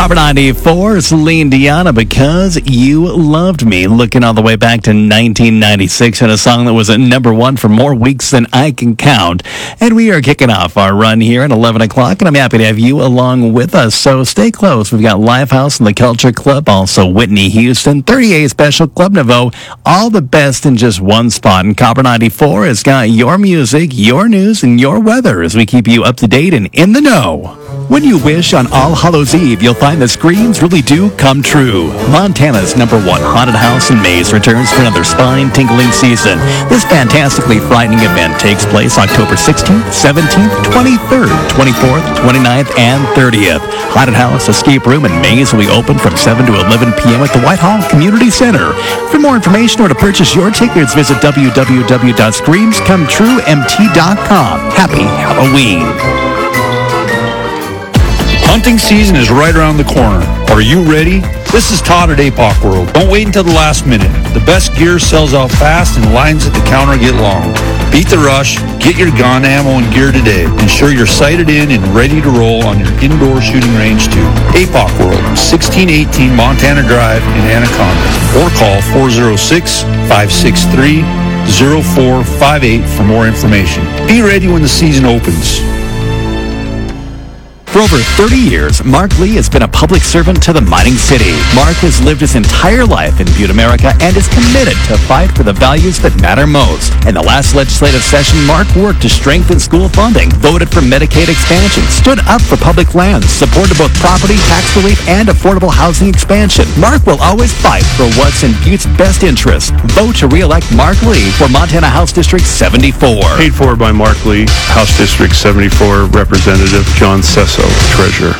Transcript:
Copper 94, Celine Dion, Because You Loved Me, looking all the way back to 1996 and a song that was at number one for more weeks than I can count. And we are kicking off our run here at 11 o'clock, and I'm happy to have you along with us. So stay close. We've got Lifehouse and the Culture Club, also Whitney Houston, 38 Special Club Nouveau, all the best in just one spot. And Copper 94 has got your music, your news, and your weather as we keep you up to date and in the know. When you wish on All Hallows Eve, you'll find the screams really do come true. Montana's #1 haunted house and maze returns for another spine-tingling season. This fantastically frightening event takes place October 16th, 17th, 23rd, 24th, 29th, and 30th. Haunted house, escape room, and maze will be open from 7 to 11 p.m. at the Whitehall Community Center. For more information or to purchase your tickets, visit www.screamscometruemt.com. Happy Halloween. Hunting season is right around the corner. Are you ready? This is Todd at APOC World. Don't wait until the last minute. The best gear sells out fast and lines at the counter get long. Beat the rush, get your gun, ammo, and gear today. Ensure you're sighted in and ready to roll on your indoor shooting range too. APOC World, 1618 Montana Drive in Anaconda. Or call 406-563-0458 for more information. Be ready when the season opens. For over 30 years, Mark Lee has been a public servant to the mining city. Mark has lived his entire life in Butte, America, and is committed to fight for the values that matter most. In the last legislative session, Mark worked to strengthen school funding, voted for Medicaid expansion, stood up for public lands, supported both property tax relief and affordable housing expansion. Mark will always fight for what's in Butte's best interest. Vote to re-elect Mark Lee for Montana House District 74. Paid for by Mark Lee, House District 74 Representative John Sesso, Treasurer.